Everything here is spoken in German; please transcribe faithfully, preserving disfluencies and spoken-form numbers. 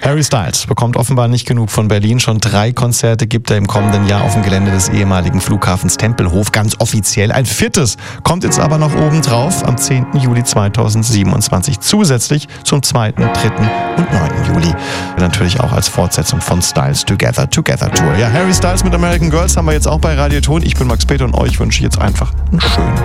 Harry Styles bekommt offenbar nicht genug von Berlin. Schon drei Konzerte gibt er im kommenden Jahr auf dem Gelände des ehemaligen Flughafens Tempelhof. Ganz offiziell. Ein viertes kommt jetzt aber noch oben drauf am zehnten Juli zweitausendsiebenundzwanzig. Zusätzlich zum zweiten, dritten und neunten Juli. Natürlich auch als Fortsetzung von Styles Together Together Tour. Ja, Harry Styles mit American Girls haben wir jetzt auch bei Radio Ton. Ich bin Max Peter und euch wünsche ich jetzt einfach einen schönen